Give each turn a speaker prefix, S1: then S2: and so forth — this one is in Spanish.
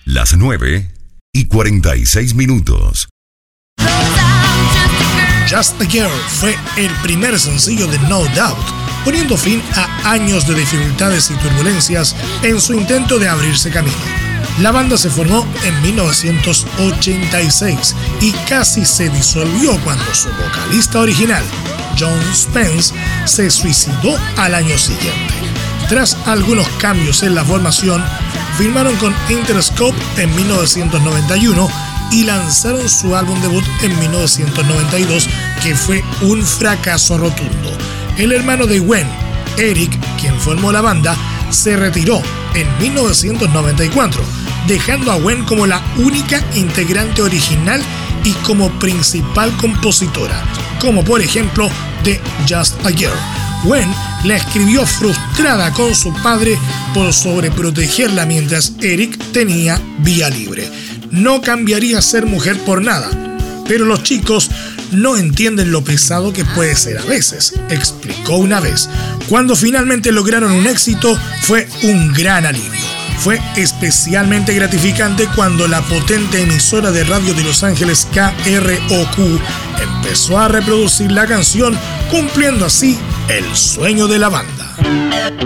S1: Las 9:46.
S2: Just a Girl fue el primer sencillo de No Doubt, poniendo fin a años de dificultades y turbulencias en su intento de abrirse camino. La banda se formó en 1986 y casi se disolvió cuando su vocalista original, John Spence, se suicidó al año siguiente. Tras algunos cambios en la formación, firmaron con Interscope en 1991 y lanzaron su álbum debut en 1992, que fue un fracaso rotundo. El hermano de Gwen, Eric, quien formó la banda, se retiró en 1994, dejando a Gwen como la única integrante original y como principal compositora, como por ejemplo de Just a Girl. Gwen la escribió frustrada con su padre por sobreprotegerla mientras Eric tenía vía libre. No cambiaría ser mujer por nada, pero los chicos no entienden lo pesado que puede ser a veces, explicó una vez. Cuando finalmente lograron un éxito, fue un gran alivio. Fue especialmente gratificante cuando la potente emisora de radio de Los Ángeles KROQ empezó a reproducir la canción, cumpliendo así el sueño de la banda.